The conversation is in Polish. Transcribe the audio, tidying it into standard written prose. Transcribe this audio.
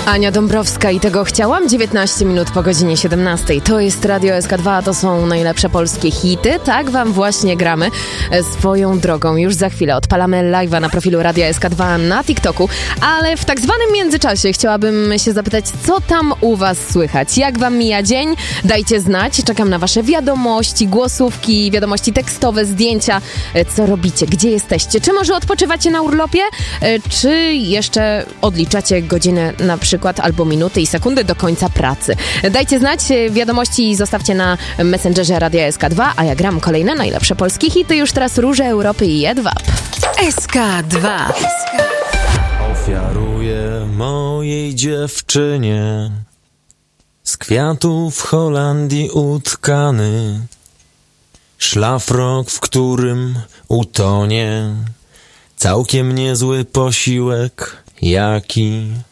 Ania Dąbrowska i tego chciałam. 19 minut po godzinie 17. To jest Radio SK2, to są najlepsze polskie hity. Tak wam właśnie gramy. Swoją drogą już za chwilę odpalamy live'a na profilu Radia SK2 na TikToku, ale w tak zwanym międzyczasie chciałabym się zapytać, co tam u was słychać? Jak wam mija dzień? Dajcie znać. Czekam na wasze wiadomości, głosówki, wiadomości tekstowe, zdjęcia. Co robicie? Gdzie jesteście? Czy może odpoczywacie na urlopie? Czy jeszcze odliczacie godziny na przykład albo minuty i sekundy do końca pracy? Dajcie znać wiadomości i zostawcie na Messengerze Radia SK2, a ja gram kolejne najlepsze polskie hity. Już teraz Róże Europy i Jedwab. SK2. Ofiaruję mojej dziewczynie z kwiatów Holandii utkany szlafrok, w którym utonie całkiem niezły posiłek, jaki